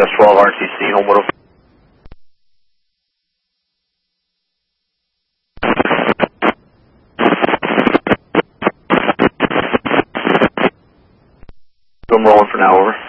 Access 12 RTC, Homewood. I'm rolling for now, over.